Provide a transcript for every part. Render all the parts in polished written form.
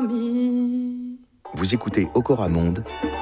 ami. Vous écoutez Okora Monde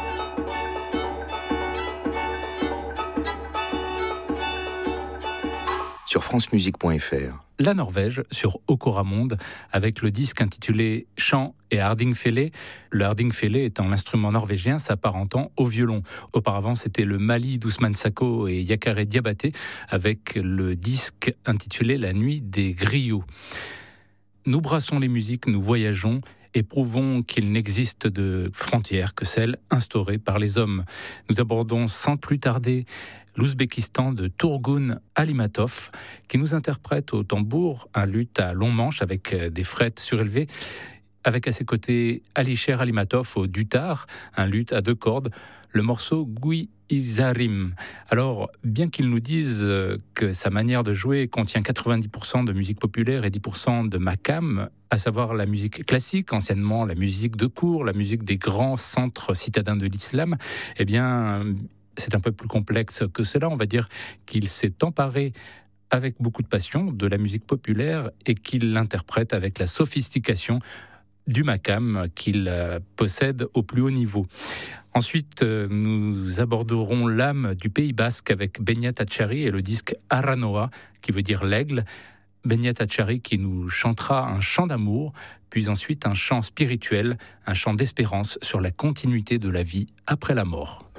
sur francemusique.fr. La Norvège sur Okora Monde avec le disque intitulé Chant et Hardingfele. Le Hardingfele étant l'instrument norvégien s'apparentant au violon. Auparavant, c'était le Mali d'Ousmane Sako et Yakare Diabaté avec le disque intitulé La Nuit des Griots. Nous brassons les musiques, nous voyageons et prouvons qu'il n'existe de frontières que celles instaurées par les hommes. Nous abordons sans plus tarder l'Ouzbékistan de Turgun Alimatov, qui nous interprète au tambour un luth à long manche avec des frettes surélevées, avec à ses côtés Alisher Alimatov au dutar, un luth à 2 cordes, le morceau Gui Izarim. Alors, bien qu'il nous dise que sa manière de jouer contient 90% de musique populaire et 10% de makam, à savoir la musique classique, anciennement la musique de cour, la musique des grands centres citadins de l'islam, eh bien, c'est un peu plus complexe que cela. On va dire qu'il s'est emparé avec beaucoup de passion de la musique populaire et qu'il l'interprète avec la sophistication du makam qu'il possède au plus haut niveau. Ensuite, nous aborderons l'âme du Pays Basque avec Beñat Atxarri et le disque Aranoa, qui veut dire l'aigle. Beñat Atxarri qui nous chantera un chant d'amour, puis ensuite un chant spirituel, un chant d'espérance sur la continuité de la vie après la mort.